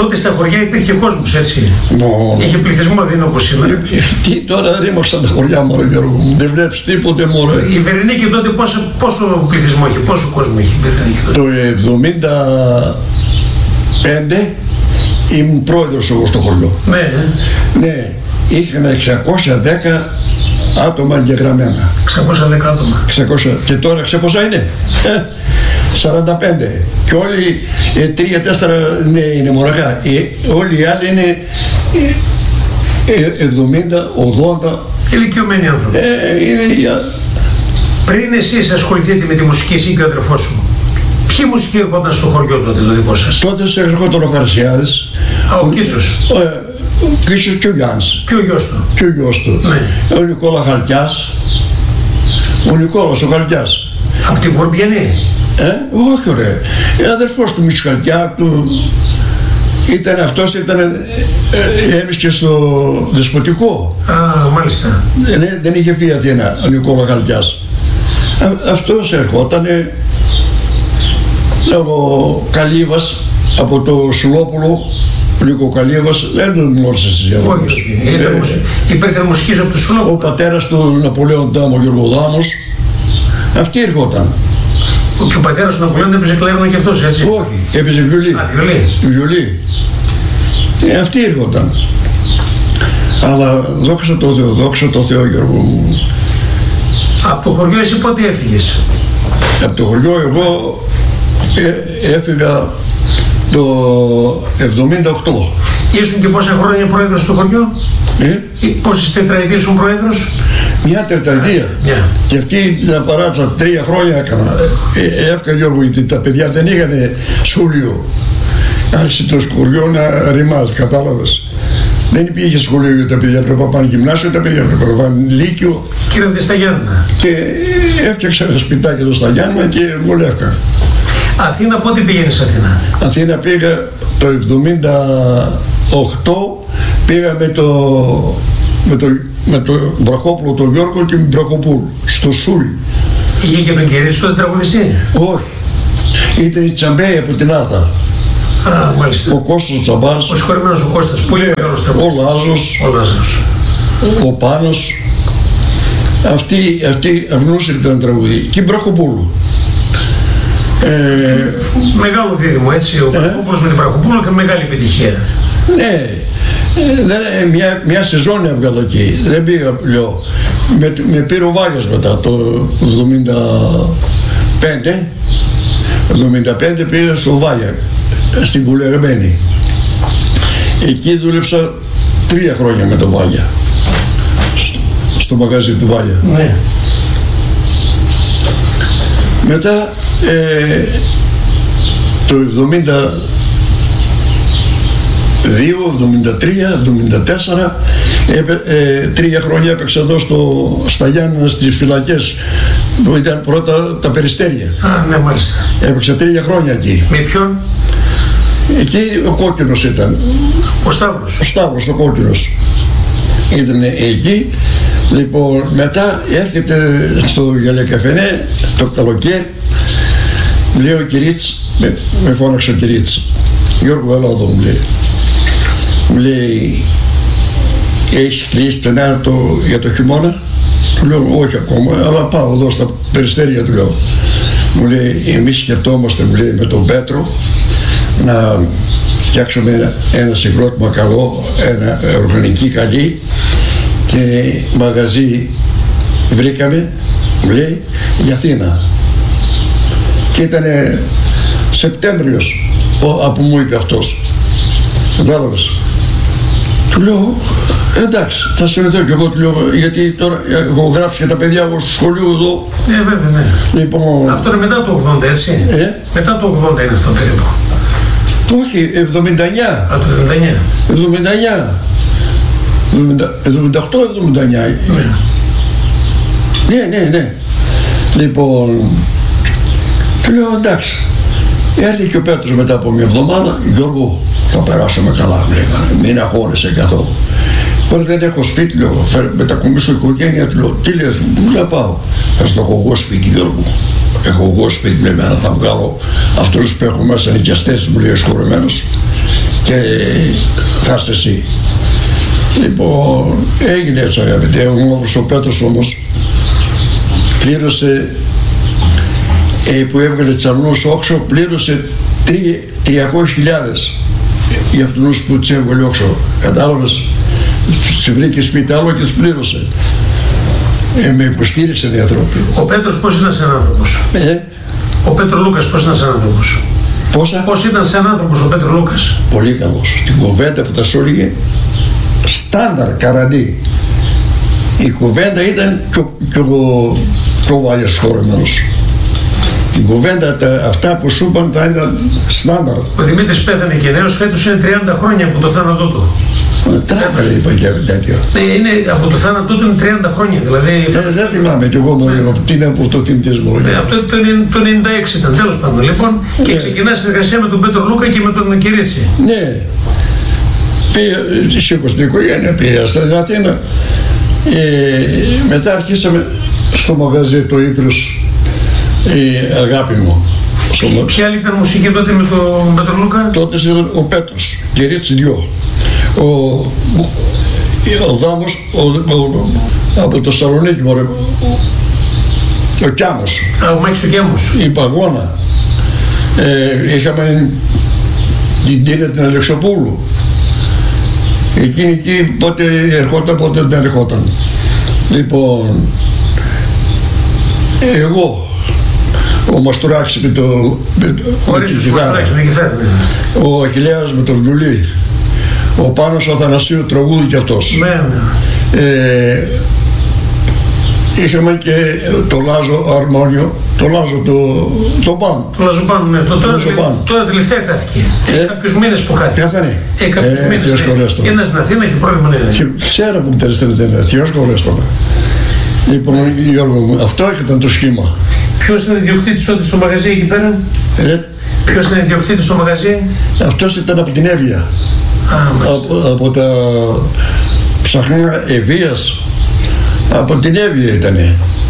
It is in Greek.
Τότε στα χωριά υπήρχε κόσμος, έτσι. Είχε πληθυσμό, δεν είναι όπως σήμερα. Τι τώρα ρήμαξαν τα χωριά, μωρέ Γιώργο μου. Δεν βλέπεις τίποτε, μωρέ. Η Βερενίκη τότε πόσο πληθυσμό είχε, πόσο κόσμο είχε η Βερενίκη τότε? Το 1975 ήμουν πρόεδρος εγώ στο χωριό. Ναι. Ναι, είχαμε 610 άτομα εγγεγραμμένα. 610 άτομα. 600. Και τώρα ξέρεις πόσα είναι? 45. Και όλοι 3-4 νέοι είναι μοναχά. Όλοι οι άλλοι είναι 70-80. Ηλικιωμένοι άνθρωποι. Πριν εσείς ασχοληθείτε με τη μουσική, εσύ και ο αδερφός σου, ποιοι μουσικοί έρχονταν στο χωριό τότε, το δικό σας? Τότε σε έρχονταν ο Χαρσιάδης. Ο Κίσος. Ο Κίσος και ο Γιάννης. Και ο γιος του. Και ο γιος του. Ναι. Ο Νικόλα Χαλκιάς. Ο Νικόλας ο Χαλκιάς. Από τη Βορμπιανή. Όχι ρε. Αδερφός του Μητσχαλκιά του. Έμεισκε στο Δεσποτικό. Μάλιστα. Δεν είχε φύγει Αθήνα ο Νικόλα Χαλκιάς. Αυτός ερχότανε. Ο Καλύβας από το Σουλόπουλο, ο Νίκο Καλύβας, δεν τον γνώρισες εσύ? Όχι, υπήρχε μουσικής από το Σουλόπουλο. Ο πατέρας του Ναπολέον Τάμο, Γιώργο Δάμος, αυτοί ερχόταν. Και ο πατέρας του Ναπολέον έπαιζε κλέρωνα και αυτός, έτσι? Όχι, έπαιζε βιολί. Βιολί. Αυτοί έρχονταν. Αλλά δόξα τω Θεώ, Γιώργο μου. Από το χωριό εσύ πότε έφυγες? Από το χωριό εγώ έφυγα το 78. Ήσουν και πόσα χρόνια πρόεδρος στο χωριό? Πόσες τετραετίες ήσουν πρόεδρος? Μια τετραετία. Και αυτή την παράτσα 3 χρόνια έκανα. Έφυγα, Γιώργο, γιατί τα παιδιά δεν είχαν σχολείο. Άρχισε το σχολείο να ρημάζει, κατάλαβες. Δεν υπήρχε σχολείο για τα παιδιά, πρέπει να πάνε γυμνάσιο, τα παιδιά πρέπει να πάνε λύκειο. Και ήρθατε στα Γιάννενα. Και έφτιαξα ένα σπιτάκι εδώ στα Γιάννενα και βολεύκα. Αθήνα, πότε πήγαινες Αθήνα? Αθήνα πήγα το 78, πήγα με το Βραχόπουλο τον Γιώργο και με τον Βραχοπούλου, στο Σούλι. Είχε και τον Κυρίτσι τότε τραγουδιστή? Όχι. Ήταν η Τσαμπέη από την Άρτα. Μάλιστα. Ο Κώστας Τσαμπάς. Ο συγχωρημένος ο Κώστας. Πολύ μεγάλος τραγουδιστής. Ο Λάζος. Ο Πάνος. Αυτοί αυνούσαν ήταν τραγουδί. Και η Βραχοπούλου. Μεγάλο δίδυμο, έτσι, ο Βραχοπούλος με την Βραχοπούλου και μεγάλη επιτυχία. Ναι. Μια σεζόν έβγαλα εκεί. Δεν πήγα, λέω. Με πήρε ο Βάγιας μετά το 75. 75 πήγα στο Βάγια, στην Κουλερεμένη. Εκεί δούλεψα 3 χρόνια με το Βάγια. Στο μαγαζί του Βάγια. Ναι. Μετά το 72, 73, 74 3 χρόνια έπαιξα εδώ στα Γιάννενα στις φυλακές που ήταν πρώτα τα Περιστέρια. Ναι, μάλιστα. Έπαιξα 3 χρόνια εκεί. Με ποιον? Εκεί ο Κόκκινος ήταν. Ο Σταύρος. Ο Σταύρος ο Κόκκινος ήταν εκεί. Λοιπόν, μετά έρχεται στο Γυαλιακαφενέ το καλοκαίρι, λέει ο Κυρίτς, με φώναξε ο Κυρίτς, Γιώργο, έλα εδώ, μου λέει. Μου λέει, έχεις κλείσει στενά για το χειμώνα? Του λέω, όχι ακόμα, αλλά πάω εδώ στα Περιστέρια, του λέω. Μου λέει, εμείς σκεφτόμαστε, μου λέει, με τον Πέτρο να φτιάξουμε ένα συγκρότημα καλό, ένα οργανική καλή, και μαγαζί βρήκαμε, μου λέει, για Αθήνα. Και ήταν Σεπτέμβριος από μου είπε αυτός. Κατάλαβες. Του λέω, εντάξει, θα συνεχίσω και εγώ, του λέω, γιατί τώρα έχω γράψει και τα παιδιά εγώ στο σχολείο εδώ. Βέβαια, ναι. Λοιπόν, αυτό είναι μετά το 80, έτσι. Μετά το 80 είναι αυτό περίπου. Όχι, 79. Το 79. 78-79. Ναι. Λοιπόν, του λέω, εντάξει. Έρθει και ο Πέτρος μετά από μια εβδομάδα, Γιώργο, θα περάσουμε καλά, λέγανε, μην αγχώνεσαι καθόλου. Τώρα δεν έχω σπίτι, λέω, μετακομίσω οικογένεια, του λέω, τι λες, πού θα πάω? Θα στο έχω εγώ σπίτι, Γιώργο. Έχω εγώ σπίτι με εμένα, θα βγάλω αυτούς που έχω μέσα νοικιαστές, μου λέει ο σχολεμένος. και θα είσαι εσύ. Λοιπόν, έγινε έτσι αγαπητέ. Ο Πέτρος όμως πλήρωσε, που έβγαλε τις αλούνους όξο, πλήρωσε 300.000 για αυτούς που τις έβγαλε όξο. Κατάλαβες, σε βρήκε σπίτι άλλο και τις πλήρωσε. Με υποστήριξαν οι άνθρωποι. Ο Πέτρος πώς ήταν σαν άνθρωπος? Ο Πέτρο Λούκας πώς ήταν σαν άνθρωπος? Πώς ήταν σαν άνθρωπος ο Πέτρο Λούκας? Πολύ καλός. Την κουβέντα που τα σου έλεγε, στάνταρ καραντί. Η κουβέντα ήταν και ο Βάλιας χωρεμένος. Την κουβέντα αυτά που σου είπαν τα ήταν στάνταρ. Ο Δημήτρης πέθανε και νέος, φέτος είναι 30 χρόνια από το θάνατό του. Τράπελα είπα και τέτοιο. Είναι από το θάνατό του είναι 30 χρόνια, δηλαδή. Δεν θυμάμαι κι εγώ τι είναι από το τιμητισμό. Από το 96 ήταν, τέλος πάντων. Λοιπόν, και ξεκινά συνεργασία με τον Πέτρο Λούκα και με τον Κυρίτσι. Ναι. Σήκω στην οικογένεια, πήγα στην Αθήνα. Μετά αρχίσαμε στο μαγαζί το Ύπρος, η αγάπη μου. Ποια άλλη ήταν μουσική τότε με τον Πέτρο Λούκα? Τότε ήταν ο Πέτρος, Κυρίτσι δυο. Ο Δάμος από το Σαλονίκη, ο Κιάμος. Ο Μάκης ο Κιάμος. Η Παγώνα. Είχαμε την Τίνα την Αλεξοπούλου. Εκείνη εκεί πότε ερχόταν, πότε δεν ερχόταν. Λοιπόν, εγώ, ο Μαστουράκης με το κιθάρα, ο Αχιλλέας με το βιολί, ο Πάνος ο Αθανασίου τραγούδι κι αυτός. Είχαμε και το Λάζο αρμόνιο, το Λάζο το Πάνο. Το Λάζο Πάνο, ναι. Τώρα τελευταία χάθηκε. Κάποιους μήνες που χάθηκε. Πέθανε. Κάποιους μήνες. Είναι στην Αθήνα, έχει πρόβλημα. Ξέρω που μου τελεσταίνεται, Θεός χωρές τώρα. Λοιπόν, Γιώργο μου, αυτό ήταν το σχήμα. Ποιος είναι ιδιοκτήτης τότε στο μαγαζί εκεί πέρα? Ποιος είναι ιδιοκτήτης στο μαγαζί? Αυτός ήταν από την Εύβοια. Από τα ψαχνά Ευβίας. Από την Εύβοια ήτανε.